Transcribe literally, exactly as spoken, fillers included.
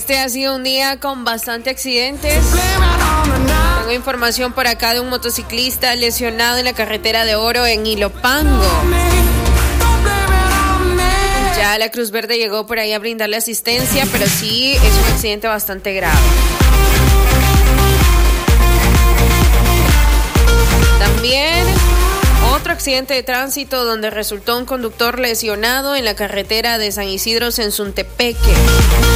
Este ha sido un día con bastante accidentes. Tengo información por acá de un motociclista lesionado en la carretera de Oro en Ilopango. Ya la Cruz Verde llegó por ahí a brindarle asistencia, pero sí es un accidente bastante grave. También otro accidente de tránsito donde resultó un conductor lesionado en la carretera de San Isidro Sensuntepeque.